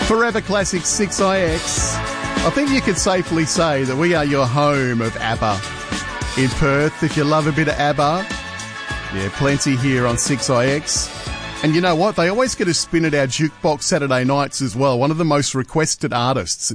Forever Classic 6IX. I think you could safely say that we are your home of ABBA. In Perth, if you love a bit of ABBA, yeah, plenty here on 6IX. And you know what? They always get a spin at our Jukebox Saturday nights as well. One of the most requested artists